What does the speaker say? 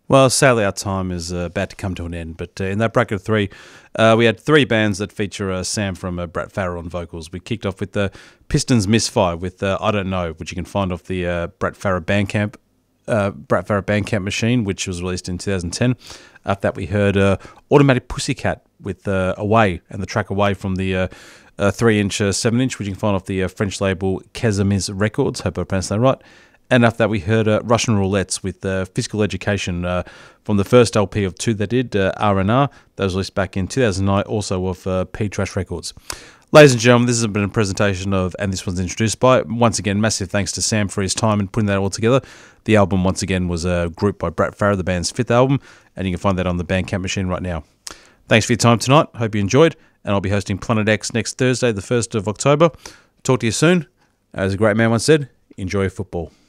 Well, sadly, our time is about to come to an end. But in that bracket of three, we had three bands that feature Sam from Brett Farrell on vocals. We kicked off with the Pistons Misfire with I Don't Know, which you can find off the Brett Farrell Bandcamp machine, which was released in 2010. After that, we heard Automatic Pussycat with Away, and the track Away from the 3-inch, 7-inch, which you can find off the French label Casamiz Records. Hope I pronounced that right. And after that, we heard Russian Roulettes with Physical Education from the first LP of two they did, R&R. That was released back in 2009, also of P-Trash Records. Ladies and gentlemen, this has been a presentation of And This One's Introduced By. Once again, massive thanks to Sam for his time in putting that all together. The album, once again, was grouped by Brett Farrell, the band's fifth album, and you can find that on the Bandcamp machine right now. Thanks for your time tonight. Hope you enjoyed, and I'll be hosting Planet X next Thursday, the 1st of October. Talk to you soon. As a great man once said, enjoy football.